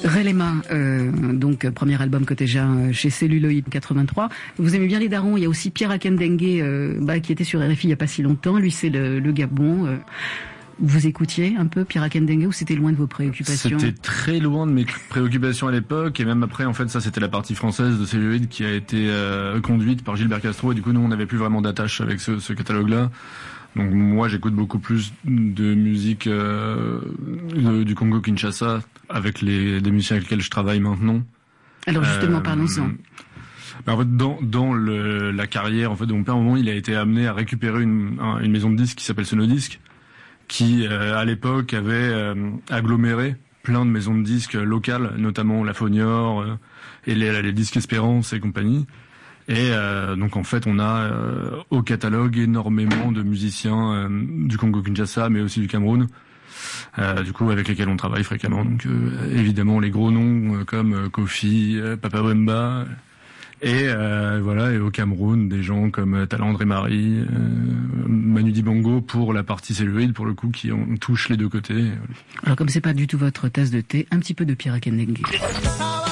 Relema, donc premier album Cotéja chez Celluloid 83. Vous aimez bien les darons. Il y a aussi Pierre Akendengue qui était sur RFI il y a pas si longtemps. Lui c'est le Gabon. Vous écoutiez un peu Pierre Akendengue ou c'était loin de vos préoccupations? C'était très loin de mes préoccupations à l'époque, et même après, en fait, ça c'était la partie française de Celluloid qui a été conduite par Gilbert Castro, et du coup nous on n'avait plus vraiment d'attache avec ce catalogue-là. Donc moi j'écoute beaucoup plus de musique du Congo-Kinshasa avec des musiciens avec lesquels je travaille maintenant. Alors justement, parlons-en. En fait, dans la carrière en fait de mon père, à un moment il a été amené à récupérer une maison de disques qui s'appelle Sonodisc, qui à l'époque avait aggloméré plein de maisons de disques locales, notamment La Phonior et les Disques Espérance et compagnie. Et donc en fait on a au catalogue énormément de musiciens du Congo-Kinshasa, mais aussi du Cameroun, du coup avec lesquels on travaille fréquemment. Donc évidemment les gros noms comme Kofi, Papa Wemba. Et voilà, et au Cameroun, des gens comme Talandre et Marie, Manu Dibango pour la partie Celluloid, pour le coup, qui touche les deux côtés. Alors comme c'est pas du tout votre tasse de thé, un petit peu de Pierre Akendengue.